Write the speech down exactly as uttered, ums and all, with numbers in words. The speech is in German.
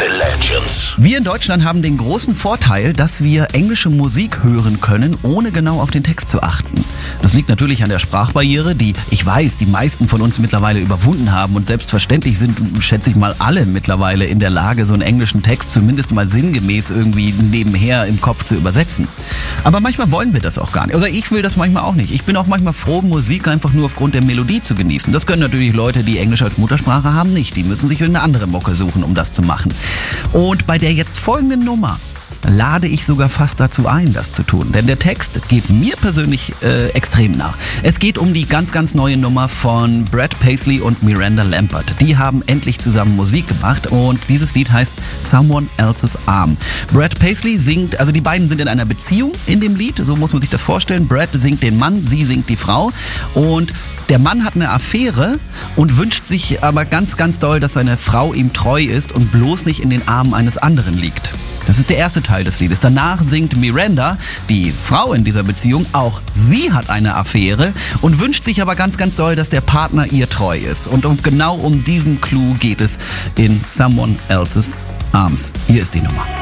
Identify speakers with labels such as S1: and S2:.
S1: The Legends.
S2: Wir in Deutschland haben den großen Vorteil, dass wir englische Musik hören können, ohne genau auf den Text zu achten. Das liegt natürlich an der Sprachbarriere, die, ich weiß, die meisten von uns mittlerweile überwunden haben und selbstverständlich sind, schätze ich mal, alle mittlerweile in der Lage, so einen englischen Text zumindest mal sinngemäß irgendwie nebenher im Kopf zu übersetzen. Aber manchmal wollen wir das auch gar nicht. Oder ich will das manchmal auch nicht. Ich bin auch manchmal froh, Musik einfach nur aufgrund der Melodie zu genießen. Das können natürlich Leute, die Englisch als Muttersprache haben, nicht. Die müssen sich irgendeine andere Mucke suchen, um das zu machen. Und bei der jetzt folgenden Nummer lade ich sogar fast dazu ein, das zu tun. Denn der Text geht mir persönlich äh, extrem nah. Es geht um die ganz, ganz neue Nummer von Brad Paisley und Miranda Lambert. Die haben endlich zusammen Musik gemacht und dieses Lied heißt Someone Else's Arm. Brad Paisley singt, also die beiden sind in einer Beziehung in dem Lied, so muss man sich das vorstellen. Brad singt den Mann, sie singt die Frau und der Mann hat eine Affäre und wünscht sich aber ganz, ganz doll, dass seine Frau ihm treu ist und bloß nicht in den Armen eines anderen liegt. Das ist der erste Teil des Liedes. Danach singt Miranda, die Frau in dieser Beziehung, auch sie hat eine Affäre und wünscht sich aber ganz, ganz doll, dass der Partner ihr treu ist. Und um, genau um diesen Clou geht es in Someone Else's Arms. Hier ist die Nummer.